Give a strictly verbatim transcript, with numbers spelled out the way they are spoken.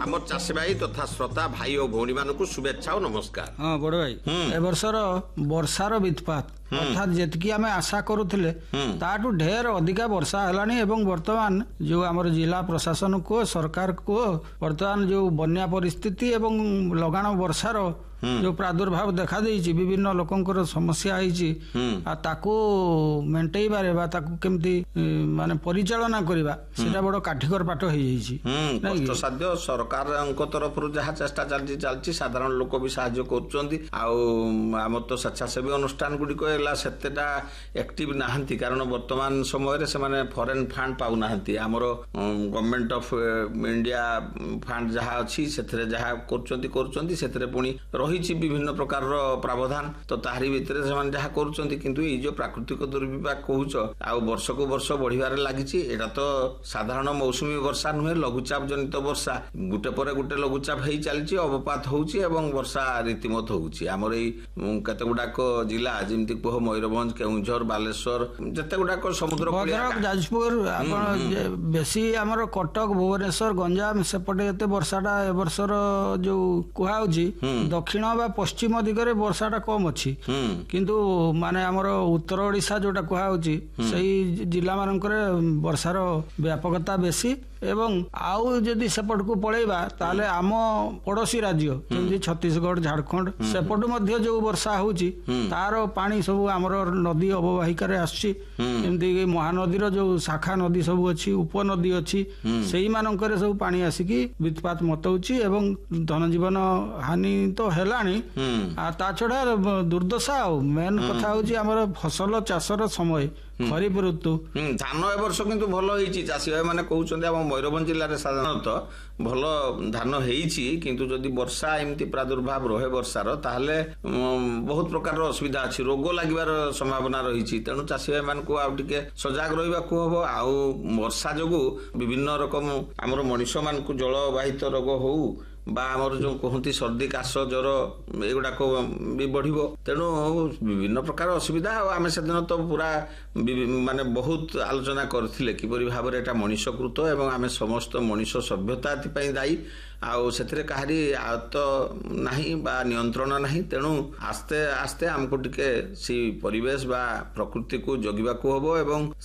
आम चाषी भाई तथा श्रोता भाई और भौणी मान शुभेच्छा और नमस्कार। हाँ बड़ भाई ए वर्षर वर्षार वित्पात अर्थात जेतकी आम आशा करुले ताठू ढेर अधिका वर्षा है एवं वर्तमान जो आमर जिला प्रशासन को सरकार को वर्तमान जो बन्या परिस्थिति एवं लगाण वर्षार जो प्रादुर्भाव देखा देइछि विभिन्न लोकंकर समस्या आइछि आ ताको मेंटेई बारे बा ताको केमती माने परिचालना करिबा सेटा बड़ काठिकर पाठ होई जाइछि। कष्ट साध्य सरकार अंको तरफ रु जहा चेष्टा चलछि चलछि साधारण लोक भी सहाय्य करछन्ती आ हम तो स्वेच्छासेवी अनुष्ठान गुडी को एला सेतेटा एक्टिव नाहंती कारण वर्तमान समय रे से माने फॉरेन फंड पाउ नाहंती हमरो गवर्नमेंट ऑफ इंडिया फंड जहा अछि सेथरे जहा करछन्ती करछन्ती सेथरे पुनी रही विभिन्न प्रकार प्रावधान तो ताहारी भितर से जहाँ करुँच किंतु ये जो प्राकृतिक दुर्विपाक कहूच आ वर्ष को वर्ष बढ़िबार लागिछि एटा तो साधारण मौसुमी वर्षा नुहे लघुचाप जनित वर्षा गुटे पर गुटे लघुचाप हेई चलछि अवपात होउछि एवं वर्षा रीतिमत होउछि हमर एई केते गुडाक जिला जेमति कह मयूरभंज केउंझर बालेश्वर जते गुडाक समुद्र भद्रक जाजपुर आपण बेसी हमर कटक भुवनेश्वर गंजाम सेपटे एते वर्षाटा ए वर्षर जो कुहाउछि दक्षिण पश्चिम दिगरे वर्षाटा कम अच्छी किंतु माने हमर उत्तर ओडिशा जोटा कुहाउछि सही जिला मानकर वर्षार व्यापकता बेसी एवं आउ जदि सेपट को पळेबा ताले आम पड़ोसी राज्य जेमि छत्तीसगढ़ झारखंड सेपट मध्य जो वर्षा होउछि तार पानी सब हमर नदी अववाहिका रे आछि जेमि महानदीर जो शाखा नदी सब अछि उपनदी अछि सेही मानकर सब पानी आसिकी वित्पात मतौछि एवं धन जीवन हानि तो हेलानी आ ता छडा दुर्दशा मेन कथा होउछि हमर फसल चाषर समय खरीफ ऋतु धान ए वर्ष किंतु भल होईछि चाषी भाई माने कहउछन्ते हम मयूरभंज जिल्ला रे साधारणतः भल धान हेइछि किंतु जदि वर्षा एमती प्रादुर्भाव रहे वर्षार ताहले बहुत प्रकार असुविधा अछि रोग लागिबार संभावना रहिछि तेनु चाषी भाई मान को आ टिके सजाग रहिबा को हबो आ वर्षा जगु विभिन्न रकम हमर मनुष्य मान को जलवाहित रोग होउ बा हमर जो कहती सर्दी काश ज्वर एगुड़ा भी बढ़िबो तेणु विभिन्न प्रकार असुविधा आम से दिन तो पूरा माने बहुत आलोचना करथिले किपरि भाव रे एटा मनुष्यकृत एवं आम समस्त मनुष्य सभ्यता एथि दायी आउ सेथरे काहारी आयत्त नाही बा नियंत्रण नाही तेणु आस्ते आस्ते हमको टिके सी परिवेश बा प्रकृति को जगिबा को हबो एवं